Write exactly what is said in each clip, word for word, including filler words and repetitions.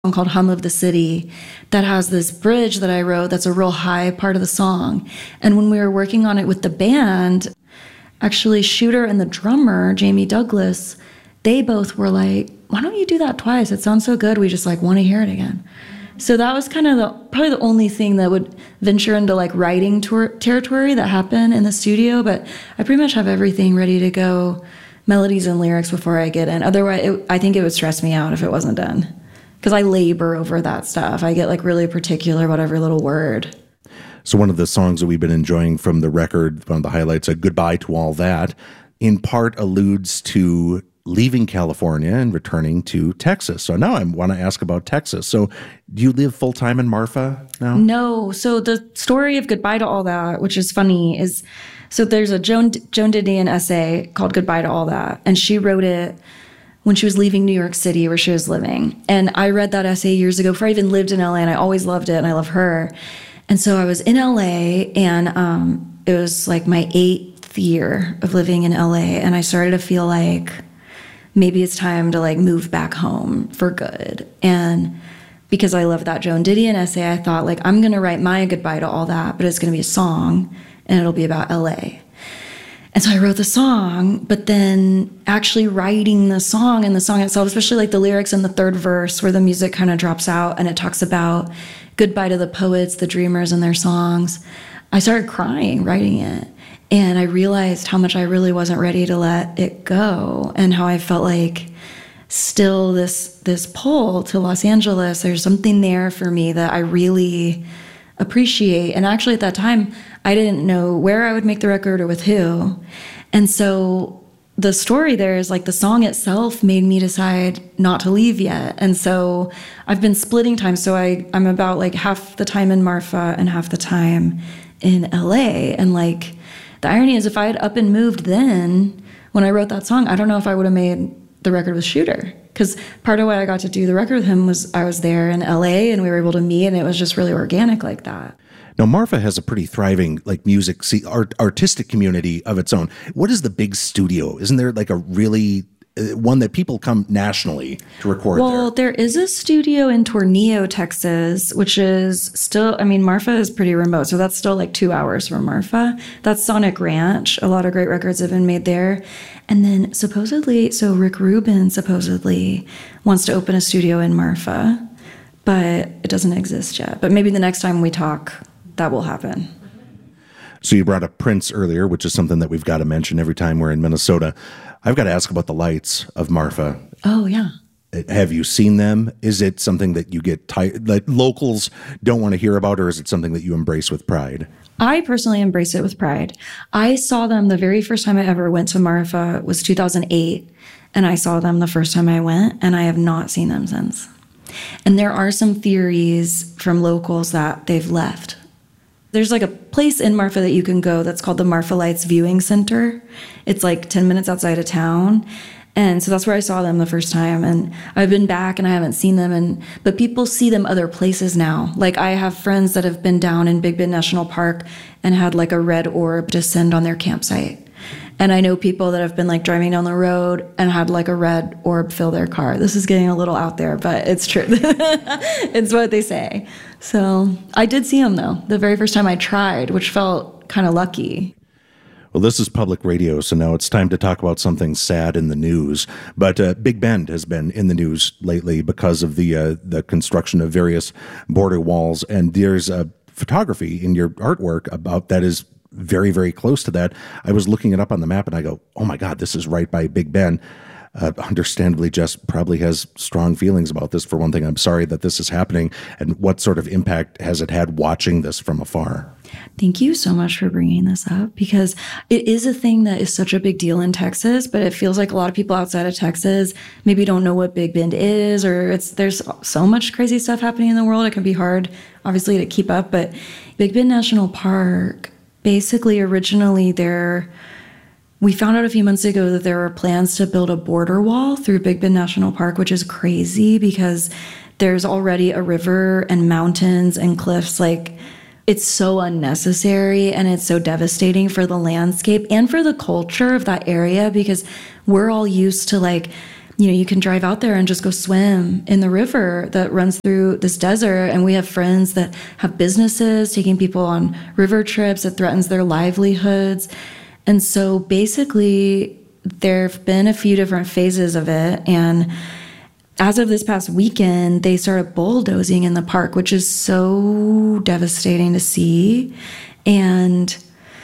song called Hum of the City that has this bridge that I wrote that's a real high part of the song. And when we were working on it with the band, actually Shooter and the drummer, Jamie Douglas, they both were like, why don't you do that twice? It sounds so good. We just like want to hear it again. So that was kind of the probably the only thing that would venture into like writing tour- territory that happened in the studio. But I pretty much have everything ready to go, melodies and lyrics, before I get in. Otherwise, it, I think it would stress me out if it wasn't done. Because I labor over that stuff. I get like really particular about every little word. So one of the songs that we've been enjoying from the record, one of the highlights, a Goodbye to All That, in part alludes to leaving California and returning to Texas. So now I want to ask about Texas. So do you live full-time in Marfa now? No. So the story of Goodbye to All That, which is funny, is so there's a Joan, Joan Didion essay called Goodbye to All That. And she wrote it when she was leaving New York City, where she was living. And I read that essay years ago before I even lived in L A, and I always loved it, and I love her. And so I was in L A, and um, it was like my eighth year of living in L A, and I started to feel like maybe it's time to like move back home for good. And because I love that Joan Didion essay, I thought like, I'm gonna write my Goodbye to All That, but it's gonna be a song, and it'll be about L A. And so I wrote the song, but then actually writing the song and the song itself, especially like the lyrics in the third verse where the music kind of drops out and it talks about goodbye to the poets, the dreamers and their songs, I started crying writing it. And I realized how much I really wasn't ready to let it go, and how I felt like still this this pull to Los Angeles. There's something there for me that I really appreciate. And actually at that time, I didn't know where I would make the record or with who. And so the story there is like the song itself made me decide not to leave yet. And so I've been splitting time. So I, I'm about like half the time in Marfa and half the time in L A. And like the irony is, if I had up and moved then, when I wrote that song, I don't know if I would have made the record with Shooter. Because part of why I got to do the record with him was I was there in L A and we were able to meet, and it was just really organic like that. Now, Marfa has a pretty thriving like music, see, art, artistic community of its own. What is the big studio? Isn't there like a really uh, one that people come nationally to record well, there? there is a studio in Tornillo, Texas, which is still, I mean, Marfa is pretty remote, so that's still like two hours from Marfa. That's Sonic Ranch. A lot of great records have been made there. And then supposedly, so Rick Rubin supposedly wants to open a studio in Marfa, but it doesn't exist yet. But maybe the next time we talk, that will happen. So you brought up Prince earlier, which is something that we've got to mention every time we're in Minnesota. I've got to ask about the lights of Marfa. Oh, yeah. Have you seen them? Is it something that you get tired, that locals don't want to hear about, or is it something that you embrace with pride? I personally embrace it with pride. I saw them the very first time I ever went to Marfa was two thousand eight, and I saw them the first time I went, and I have not seen them since. And there are some theories from locals that they've left. There's like a place in Marfa that you can go that's called the Marfa Lights Viewing Center. It's like ten minutes outside of town. And so that's where I saw them the first time. And I've been back and I haven't seen them. And but people see them other places now. Like I have friends that have been down in Big Bend National Park and had like a red orb descend on their campsite. And I know people that have been like driving down the road and had like a red orb fill their car. This is getting a little out there, but it's true. It's what they say. So I did see them though, the very first time I tried, which felt kind of lucky. Well, this is public radio, so now it's time to talk about something sad in the news. But uh, Big Bend has been in the news lately because of the uh, the construction of various border walls, and there's a photography in your artwork about that is very, very close to that. I was looking it up on the map, and I go, oh my God, this is right by Big Bend. Uh, understandably, Jess probably has strong feelings about this. For one thing, I'm sorry that this is happening. And what sort of impact has it had watching this from afar? Thank you so much for bringing this up, because it is a thing that is such a big deal in Texas, but it feels like a lot of people outside of Texas maybe don't know what Big Bend is, or it's there's so much crazy stuff happening in the world. It can be hard, obviously, to keep up. But Big Bend National Park, basically originally there, we found out a few months ago that there were plans to build a border wall through Big Bend National Park, which is crazy because there's already a river and mountains and cliffs. Like, it's so unnecessary and it's so devastating for the landscape and for the culture of that area, because we're all used to like you know, you can drive out there and just go swim in the river that runs through this desert. And we have friends that have businesses taking people on river trips that threatens their livelihoods. And so basically, there have been a few different phases of it. And as of this past weekend, they started bulldozing in the park, which is so devastating to see. And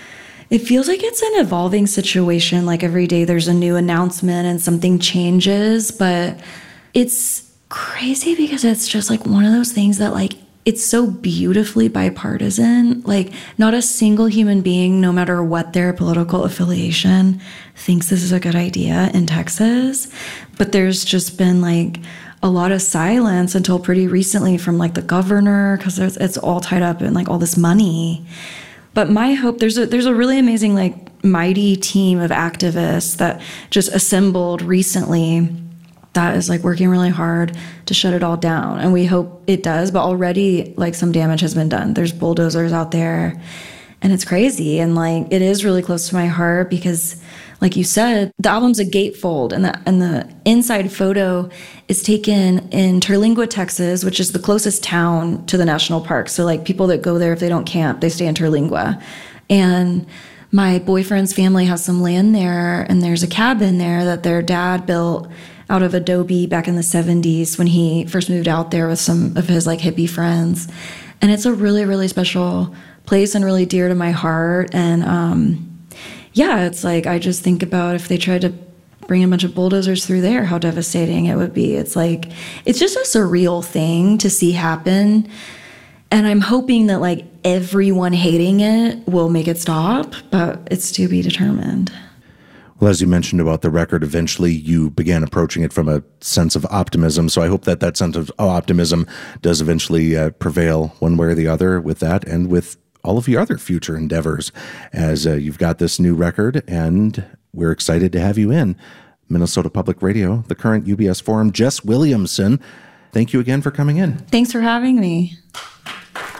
it feels like it's an evolving situation. Like every day there's a new announcement and something changes, but it's crazy because it's just like one of those things that like, it's so beautifully bipartisan. Like not a single human being, no matter what their political affiliation, thinks this is a good idea in Texas. But there's just been like a lot of silence until pretty recently from like the governor, because it's all tied up in like all this money. But my hope, there's a there's a really amazing, like, mighty team of activists that just assembled recently that is, like, working really hard to shut it all down. And we hope it does, but already, like, some damage has been done. There's bulldozers out there, and it's crazy. And, like, it is really close to my heart because, like you said, the album's a gatefold, and the, and the inside photo is taken in Terlingua, Texas, which is the closest town to the national park. So, like, people that go there, if they don't camp, they stay in Terlingua. And my boyfriend's family has some land there, and there's a cabin there that their dad built out of adobe back in the seventies when he first moved out there with some of his, like, hippie friends. And it's a really, really special place and really dear to my heart. And, um, yeah, it's like, I just think about if they tried to bring a bunch of bulldozers through there, how devastating it would be. It's like, it's just a surreal thing to see happen. And I'm hoping that, like, everyone hating it will make it stop, but it's to be determined. Well, as you mentioned about the record, eventually you began approaching it from a sense of optimism. So I hope that that sense of optimism does eventually uh, prevail one way or the other with that and with all of your other future endeavors as uh, you've got this new record, and we're excited to have you in Minnesota Public Radio, the current U B S Forum. Jess Williamson, thank you again for coming in. Thanks for having me.